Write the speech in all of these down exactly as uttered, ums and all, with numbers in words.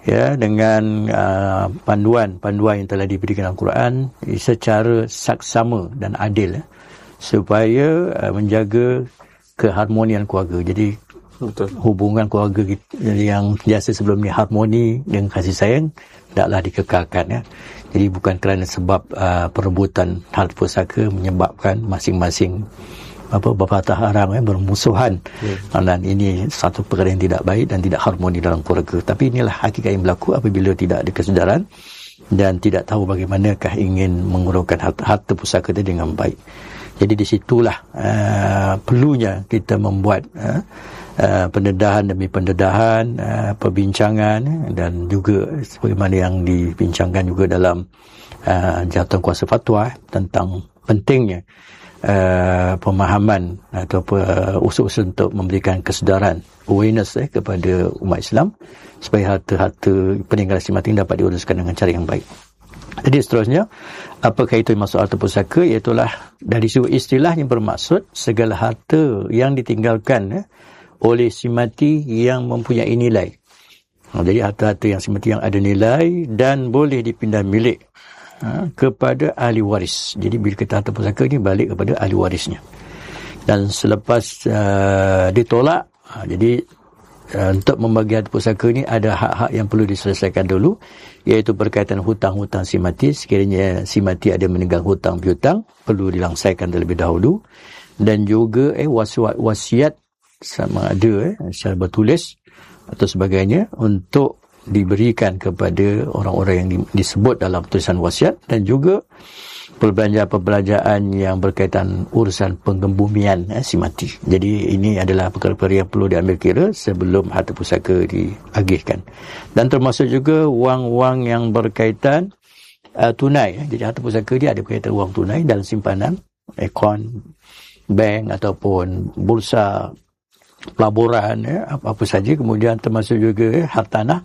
ya, dengan uh, panduan-panduan yang telah diberikan dalam Quran secara saksama dan adil, ya, supaya uh, menjaga keharmonian keluarga. Jadi betul, hubungan keluarga yang biasa sebelum ni harmoni dengan kasih sayang taklah dikekalkan, ya. Jadi bukan kerana sebab uh, perebutan harta pusaka menyebabkan masing-masing apa berpatah arang, ya, bermusuhan, hmm. dan ini satu perkara yang tidak baik dan tidak harmoni dalam keluarga. Tapi inilah hakikat yang berlaku apabila tidak ada kesedaran dan tidak tahu bagaimanakah ingin mengurangkan harta, harta pusaka itu dengan baik. Jadi di situlah uh, perlunya kita membuat uh, uh, pendedahan demi pendedahan, uh, perbincangan, dan juga sebagaimana yang dibincangkan juga dalam uh, jawatan kuasa fatwa tentang pentingnya Uh, pemahaman atau uh, usul-usul untuk memberikan kesedaran, awareness, eh, kepada umat Islam supaya harta-harta peninggalan si mati dapat diuruskan dengan cara yang baik. Jadi seterusnya, apakah itu yang masuk harta pusaka? Iaitulah dari segi istilah yang bermaksud segala harta yang ditinggalkan, eh, oleh si mati yang mempunyai nilai. Nah, jadi harta-harta yang si mati yang ada nilai dan boleh dipindah milik Ha, kepada ahli waris. Jadi bila kita harta pusaka ni balik kepada ahli warisnya. Dan selepas uh, ditolak, ha, jadi uh, untuk membagi harta pusaka ni ada hak-hak yang perlu diselesaikan dulu, iaitu berkaitan hutang-hutang si mati. Sekiranya si mati ada meninggal hutang piutang, perlu dilangsaikan terlebih dahulu. Dan juga eh wasiat wasiat sama ada eh secara bertulis atau sebagainya untuk diberikan kepada orang-orang yang disebut dalam tulisan wasiat, dan juga perbelanjaan-perbelanjaan yang berkaitan urusan penggembumian, eh, si mati. Jadi ini adalah perkara-perkara yang perlu diambil kira sebelum harta pusaka diagihkan. Dan termasuk juga wang-wang yang berkaitan uh, tunai. Jadi harta pusaka dia ada berkaitan wang tunai dalam simpanan, akaun bank ataupun bursa pelaburan, eh, apa-apa saja. Kemudian termasuk juga eh, hartanah,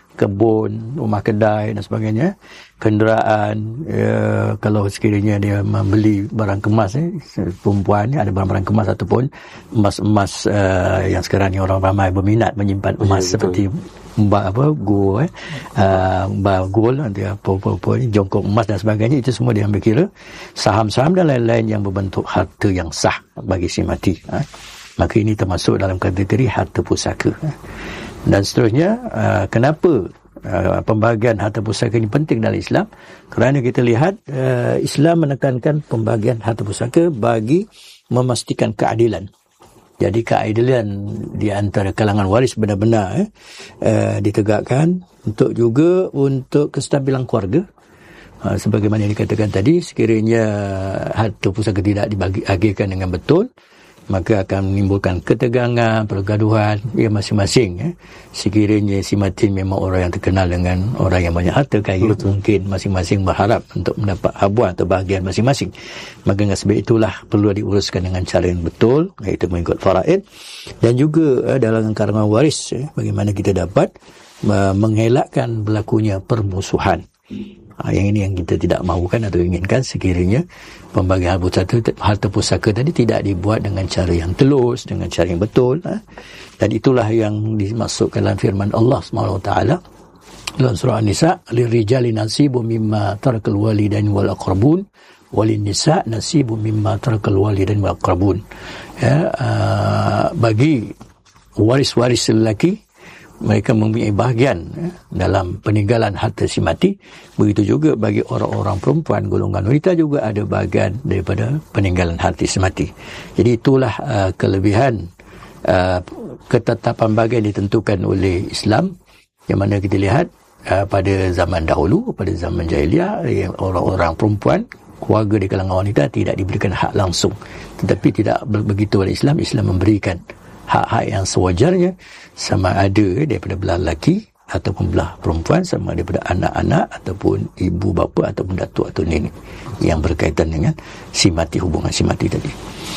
kebun, rumah kedai dan sebagainya, kenderaan, ya, kalau sekiranya dia membeli barang kemas, eh, perempuan ada barang-barang kemas ataupun emas-emas uh, yang sekarang ni orang ramai berminat menyimpan emas, ya, seperti mbak apa gold, eh, uh, mbak gold, nanti apa-apa jongkok emas dan sebagainya, itu semua diambil kira. Saham-saham dan lain-lain yang berbentuk harta yang sah bagi si mati, eh. Maka ini termasuk dalam kategori harta pusaka, eh. Dan seterusnya, uh, kenapa uh, pembahagian harta pusaka ini penting dalam Islam? Kerana kita lihat uh, Islam menekankan pembahagian harta pusaka bagi memastikan keadilan. Jadi keadilan di antara kalangan waris benar-benar eh, uh, ditegakkan, untuk juga untuk kestabilan keluarga. Uh, sebagaimana yang dikatakan tadi, sekiranya harta pusaka tidak dibagi-agihkan dengan betul, maka akan menimbulkan ketegangan, pergaduhan, ya, masing-masing, eh. Sekiranya si mati memang orang yang terkenal dengan orang yang banyak harta kaya, betul, mungkin masing-masing berharap untuk mendapat habuan atau bahagian masing-masing. Maka dengan sebab itulah perlu diuruskan dengan cara yang betul, iaitu mengikut faraid. Dan juga eh, dalam kalangan waris, eh, bagaimana kita dapat uh, mengelakkan berlakunya permusuhan. Ha, yang ini yang kita tidak mahukan atau inginkan, sekiranya pembagian harta, harta pusaka tadi tidak dibuat dengan cara yang telus, dengan cara yang betul, ha? Dan itulah yang dimaksudkan dalam firman Allah subhanahu wa taala dalam surah An-Nisa, lirijali nasibun mimma tarakal walidain wal aqrabun walin nisa nasibun mimma tarakal walidain wal aqrabun, ya, uh, bagi waris-waris lelaki mereka mempunyai bahagian, ya, dalam peninggalan harta si mati. Begitu juga bagi orang-orang perempuan, golongan wanita juga ada bahagian daripada peninggalan harta si mati. Jadi itulah uh, kelebihan uh, ketetapan bahagian ditentukan oleh Islam, yang mana kita lihat uh, pada zaman dahulu, pada zaman jahiliah, yang orang-orang perempuan, keluarga di kalangan wanita tidak diberikan hak langsung. Tetapi tidak begitu oleh Islam. Islam memberikan hak-hak yang sewajarnya, sama ada daripada belah lelaki ataupun belah perempuan, sama daripada anak-anak ataupun ibu bapa ataupun datuk atau nenek, yang berkaitan dengan si mati, hubungan si mati tadi.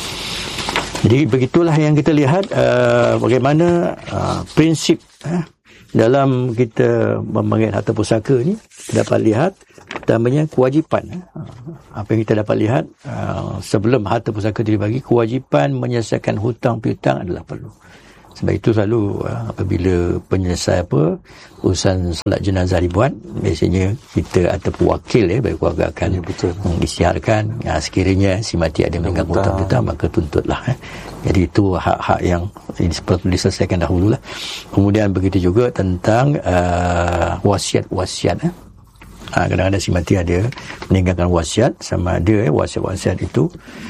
Jadi begitulah yang kita lihat uh, bagaimana uh, prinsip uh, dalam kita membagikan harta pusaka ni. Kita dapat lihat pertamanya kewajipan. Uh, apa yang kita dapat lihat uh, sebelum harta pusaka dibagi, kewajipan menyelesaikan hutang piutang adalah perlu. Sebab itu selalu apabila penyelesai apa urusan solat jenazah dibuat, biasanya kita ataupun wakil ya bagi keluarga akan ya, isytiharkan ya, sekiranya si mati ada meninggal muntah-muntah maka tuntutlah eh. Jadi itu hak-hak yang perlu diselesaikan dahululah. Kemudian begitu juga tentang uh, wasiat-wasiat eh. Ha, kadang-kadang si mati ada meninggalkan wasiat, sama ada eh, wasiat-wasiat itu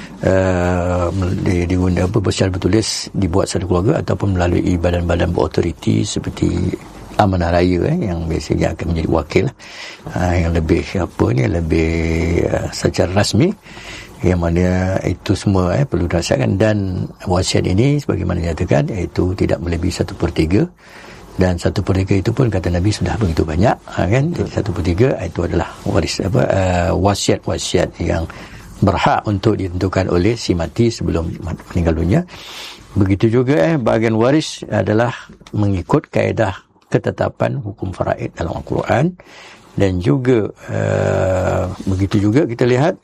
uh, di, diguna apa secara bertulis dibuat secara keluarga ataupun melalui badan-badan berautoriti seperti amanah raya eh, yang biasanya akan menjadi wakil uh, yang lebih apa ni lebih uh, secara rasmi, yang mana itu semua eh, perlu dirasakan. Dan wasiat ini sebagaimana dinyatakan iaitu tidak melebihi satu per tiga, dan satu per tiga itu pun kata Nabi sudah begitu banyak ha, kan. Jadi satu per tiga itu adalah waris apa uh, wasiat-wasiat yang berhak untuk ditentukan oleh si mati sebelum meninggal dunia. Begitu juga eh bahagian waris adalah mengikut kaedah ketetapan hukum faraid dalam Al-Quran, dan juga uh, begitu juga kita lihat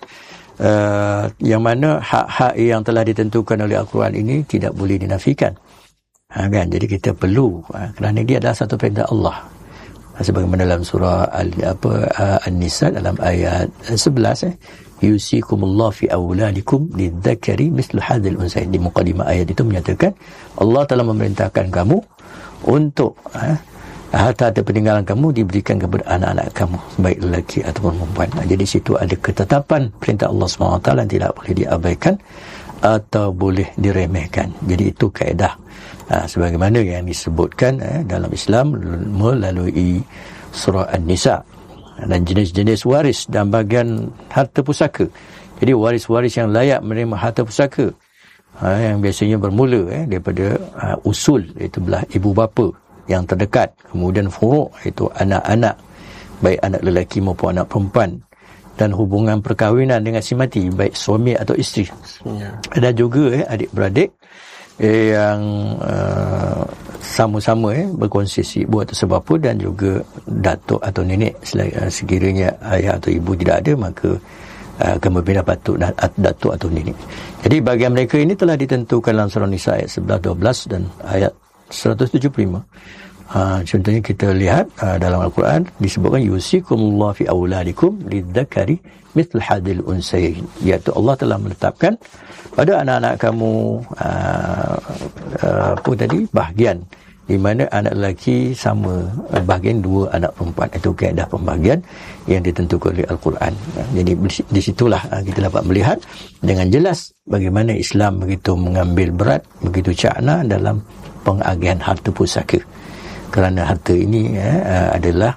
uh, yang mana hak-hak yang telah ditentukan oleh Al-Quran ini tidak boleh dinafikan. Ha, kan? Jadi kita perlu ha, kerana dia adalah satu perintah Allah. Ha, sebagaimana dalam surah Al, apa, uh, An-Nisa dalam ayat sebelas eh, yusikumullah fi awladikum lidzakari mislu hadzal unsayain. Di mukadimah ayat itu menyatakan Allah telah memerintahkan kamu untuk ha, harta-harta peninggalan kamu diberikan kepada anak-anak kamu, baik lelaki ataupun perempuan. Ha, jadi situ ada ketetapan perintah Allah subhanahu wa taala yang tidak boleh diabaikan atau boleh diremehkan. Jadi itu kaedah ha, sebagaimana yang disebutkan eh, dalam Islam melalui surah An-Nisa, dan jenis-jenis waris dan bahagian harta pusaka. Jadi waris-waris yang layak menerima harta pusaka ha, yang biasanya bermula eh, daripada ha, usul, iaitu belah ibu bapa yang terdekat, kemudian furu' iaitu anak-anak, baik anak lelaki maupun anak perempuan, dan hubungan perkahwinan dengan si mati, baik suami atau isteri. Ya. Ada juga eh, adik-beradik eh, yang uh, sama-sama eh, berkongsi ibu atau sebapa, dan juga datuk atau nenek. Sekiranya ayah atau ibu tidak ada, maka uh, akan berbina datuk, datuk atau nenek. Jadi bahagian mereka ini telah ditentukan dalam surah Nisa ayat sebelas, dua belas dan ayat seratus tujuh puluh lima. Ha, contohnya kita lihat uh, dalam Al-Quran disebutkan yusikumullah fi awladikum lidzakari mithl hadil unsayain, iaitu Allah telah menetapkan pada anak-anak kamu uh, uh, apa tadi bahagian di mana anak lelaki sama uh, bahagian dua anak perempuan. Itu kaedah pembahagian yang ditentukan oleh Al-Quran. Uh, jadi di situlah uh, kita dapat melihat dengan jelas bagaimana Islam begitu mengambil berat, begitu cakna dalam pengagihan harta pusaka. Kerana harta ini eh, adalah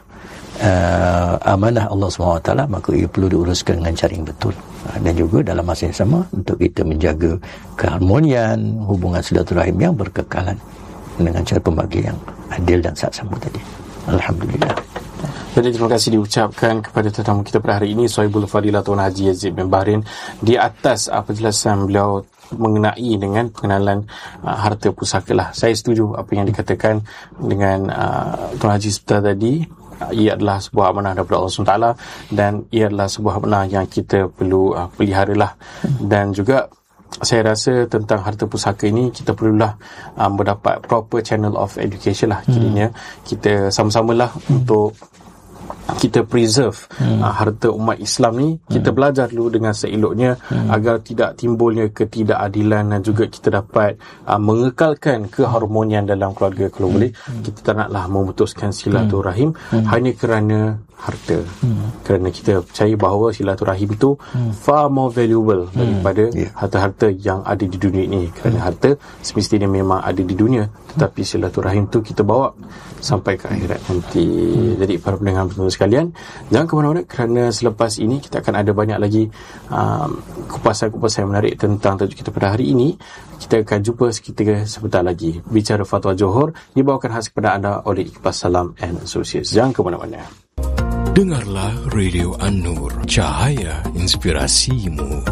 uh, amanah Allah subhanahu wa taala, maka ia perlu diuruskan dengan cara yang betul. Uh, dan juga dalam masa yang sama untuk kita menjaga keharmonian, hubungan silaturahim yang berkekalan dengan cara pembagian yang adil dan saksama tadi. Alhamdulillah. Jadi terima kasih diucapkan kepada tetamu kita pada hari ini, Sohibul Fadilah Tuan Haji Yazid bin Bahrin, di atas apa jelasan beliau mengenai dengan pengenalan uh, harta pusaka lah. Saya setuju apa yang dikatakan dengan uh, Tuan Haji sebentar tadi. Uh, ia adalah sebuah amanah daripada Allah subhanahu wa taala, dan ia adalah sebuah amanah yang kita perlu uh, pelihara lah. Dan juga saya rasa tentang harta pusaka ini kita perlulah um, mendapat proper channel of education lah. Kiranya kita sama-samalah hmm. untuk kita preserve hmm. uh, harta umat Islam ni. Kita hmm. belajar dulu dengan seeloknya hmm. agar tidak timbulnya ketidakadilan, dan juga kita dapat uh, mengekalkan keharmonian dalam keluarga kalau hmm. boleh. Kita tak naklah memutuskan silaturahim hmm. hanya kerana harta. Hmm. Kerana kita percaya bahawa silaturahim itu hmm. far more valuable hmm. daripada yeah. harta-harta yang ada di dunia ini. Kerana hmm. harta semestinya memang ada di dunia, tetapi silaturahim tu kita bawa sampai ke akhirat nanti. Hmm. Jadi para pendengar sekalian, jangan ke mana-mana, kerana selepas ini kita akan ada banyak lagi um, kupasan-kupasan yang menarik tentang tajuk kita pada hari ini. Kita akan jumpa seketika sebentar lagi. Bicara Fatwa Johor dibawakan khas kepada anda oleh Iqbal Salam and Associates. Jangan ke mana-mana. Dengarlah Radio An-Nur, cahaya inspirasimu.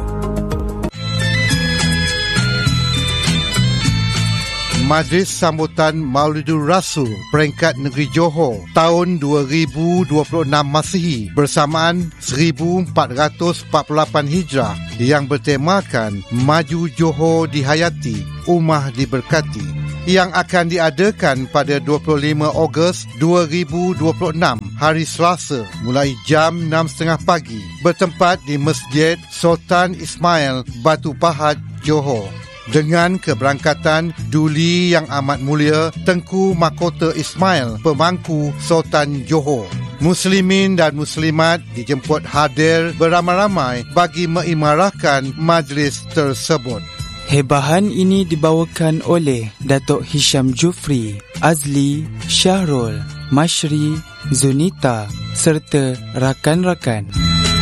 Majlis Sambutan Maulidur Rasul Peringkat Negeri Johor tahun dua ribu dua puluh enam Masihi bersamaan seribu empat ratus empat puluh lapan Hijrah yang bertemakan Maju Johor Dihayati, Ummah Diberkati. yang akan diadakan pada dua puluh lima Ogos dua ribu dua puluh enam hari Selasa mulai jam enam tiga puluh pagi bertempat di Masjid Sultan Ismail Batu Pahat, Johor. Dengan keberangkatan Duli Yang Amat Mulia Tengku Mahkota Ismail Pemangku Sultan Johor. Muslimin dan muslimat dijemput hadir beramai-ramai bagi mengimarahkan majlis tersebut. Hebahan ini dibawakan oleh Datuk Hisham Jufri, Azli, Syahrul, Mashri, Zunita serta rakan-rakan.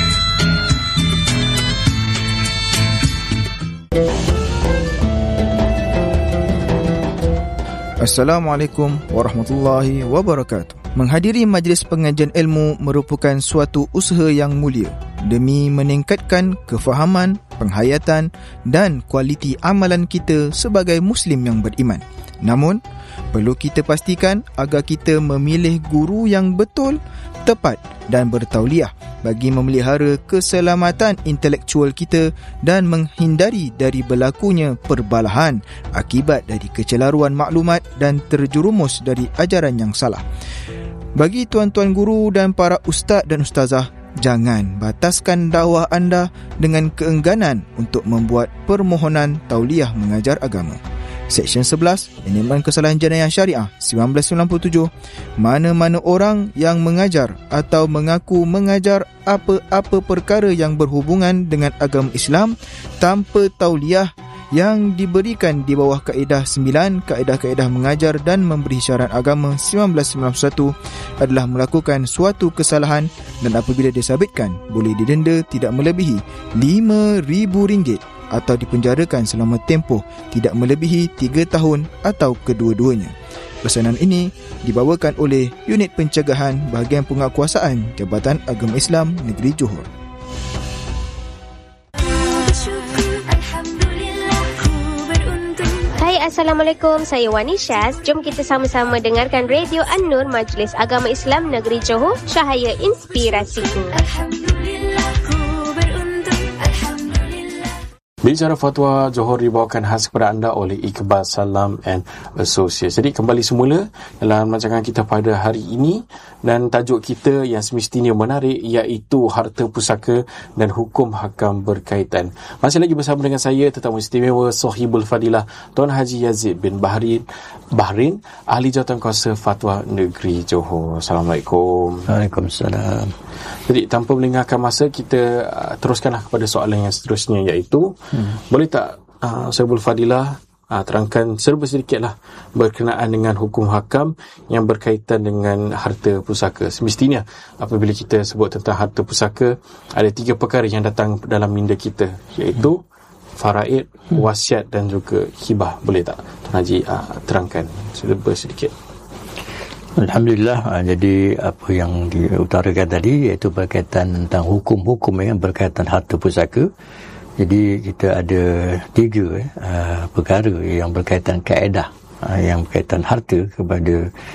Assalamualaikum warahmatullahi wabarakatuh. Menghadiri majlis pengajian ilmu merupakan suatu usaha yang mulia demi meningkatkan kefahaman, penghayatan dan kualiti amalan kita sebagai Muslim yang beriman. Namun, perlu kita pastikan agar kita memilih guru yang betul, tepat dan bertauliah bagi memelihara keselamatan intelektual kita dan menghindari dari berlakunya perbalahan akibat dari kecelaruan maklumat dan terjerumus dari ajaran yang salah. Bagi tuan-tuan guru dan para ustaz dan ustazah, jangan bataskan dakwah anda dengan keengganan untuk membuat permohonan tauliah mengajar agama. Seksyen sebelas, Menimbang Kesalahan Jenayah Syariah seribu sembilan ratus sembilan puluh tujuh, mana-mana orang yang mengajar atau mengaku mengajar apa-apa perkara yang berhubungan dengan agama Islam tanpa tauliah yang diberikan di bawah kaedah sembilan kaedah-kaedah mengajar dan memberi syarat agama seribu sembilan ratus sembilan puluh satu adalah melakukan suatu kesalahan dan apabila disabitkan boleh didenda tidak melebihi lima ribu ringgit atau dipenjarakan selama tempoh tidak melebihi tiga tahun atau kedua-duanya. Pesanan ini dibawakan oleh Unit Pencegahan Bahagian Penguatkuasaan Jabatan Agama Islam Negeri Johor. Hai, Assalamualaikum. Saya Wani Syaz. Jom kita sama-sama dengarkan Radio An-Nur Majlis Agama Islam Negeri Johor, cahaya inspirasiku. Bicara fatwa Johor dibawakan khas kepada anda oleh Iqbal Salam and Associates. Jadi kembali semula dalam rancangan kita pada hari ini dan tajuk kita yang semestinya menarik iaitu harta pusaka dan hukum hakam berkaitan. Masih lagi bersama dengan saya tetamu istimewa Sahibul Fadilah Tuan Haji Yazid bin Bahrin Bahrin, Ahli Jawatankuasa Fatwa Negeri Johor. Assalamualaikum. Waalaikumsalam. Jadi tanpa melengahkan masa, kita uh, teruskanlah kepada soalan yang seterusnya iaitu hmm. boleh tak uh, Sahibul Fadilah uh, terangkan serba sedikitlah berkenaan dengan hukum hakam yang berkaitan dengan harta pusaka. Semestinya apabila kita sebut tentang harta pusaka, ada tiga perkara yang datang dalam minda kita iaitu hmm. faraid, wasiat dan juga hibah. Boleh tak Tuan Haji uh, terangkan serba sedikit? Alhamdulillah. Jadi apa yang diutarakan tadi iaitu berkaitan tentang hukum-hukum yang berkaitan harta pusaka. Jadi kita ada tiga uh, perkara yang berkaitan kaedah uh, yang berkaitan harta kepada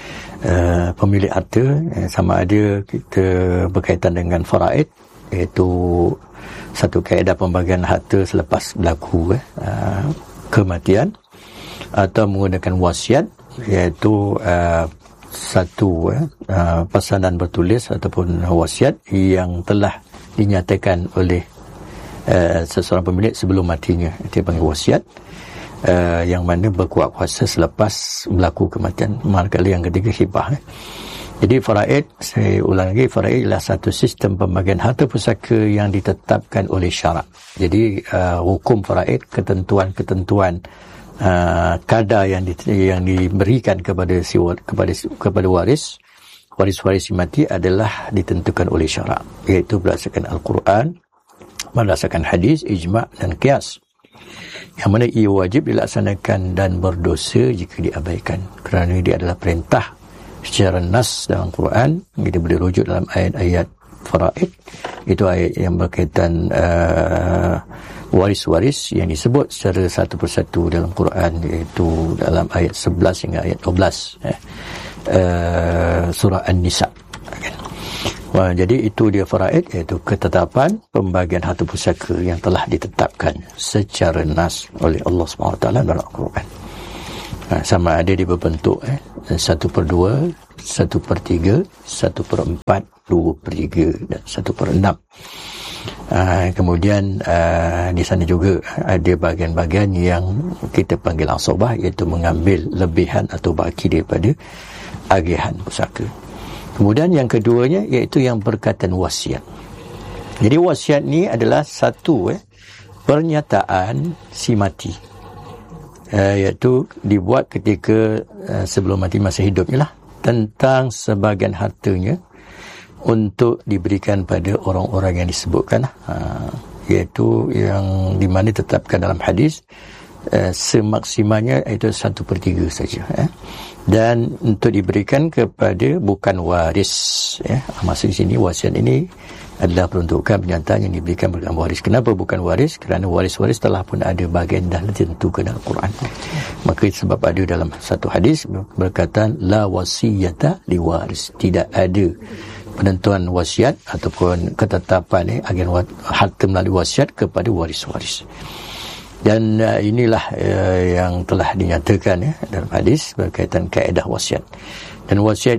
uh, pemilik harta. Sama ada kita berkaitan dengan faraid, iaitu satu kaedah pembagian harta selepas berlaku uh, kematian, atau menggunakan wasiat, iaitu uh, satu eh, uh, pesanan bertulis ataupun wasiat yang telah dinyatakan oleh uh, seseorang pemilik sebelum matinya. Itu panggil wasiat, uh, yang mana berkuat kuasa selepas berlaku kematian. Manakala yang ketiga hibah. Eh. Jadi faraid, saya ulang lagi, faraid adalah satu sistem pembagian harta pusaka yang ditetapkan oleh syarak. Jadi uh, hukum faraid, ketentuan-ketentuan Uh, kadar yang di, yang diberikan kepada si kepada kepada waris waris-waris si mati adalah ditentukan oleh syarak, iaitu berdasarkan Al-Quran, berdasarkan hadis, ijma' dan qiyas, yang mana ia wajib dilaksanakan dan berdosa jika diabaikan, kerana dia adalah perintah secara nas dalam Quran. Kita boleh rujuk dalam ayat-ayat faraid, itu ayat yang berkaitan uh, waris-waris yang disebut secara satu persatu dalam Quran, iaitu dalam ayat sebelas hingga ayat dua belas eh, uh, surah An-Nisa kan? Wah, jadi itu dia faraid, iaitu ketetapan pembagian harta pusaka yang telah ditetapkan secara nas oleh Allah subhanahu wa taala dalam Al-Quran. Ha, sama ada dia berbentuk eh, satu per dua, satu per tiga, satu per empat, dua per tiga dan satu per enam. Uh, kemudian uh, di sana juga ada bahagian-bahagian yang kita panggil asabah, iaitu mengambil lebihan atau baki daripada agihan pusaka. Kemudian yang keduanya iaitu yang berkaitan wasiat. Jadi wasiat ni adalah satu eh, pernyataan si mati, uh, iaitu dibuat ketika uh, sebelum mati masa hidupnya lah, tentang sebahagian hartanya untuk diberikan pada orang-orang yang disebutkan, ha, iaitu yang di mana ditetapkan dalam hadis eh, semaksimalnya itu satu per tiga saja, eh. Dan untuk diberikan kepada bukan waris, eh. Maksud di sini wasiat ini adalah peruntukan pernyataan yang diberikan kepada waris. Kenapa bukan waris? Kerana waris-waris telah pun ada bahagian dah ditentukan dalam Quran. Maka sebab ada dalam satu hadis berkata la wasiyata li waris, tidak ada penentuan wasiat ataupun ketetapan eh, agen harta melalui wasiat kepada waris-waris. Dan uh, inilah uh, yang telah dinyatakan eh, dalam hadis berkaitan kaedah wasiat. Dan wasiat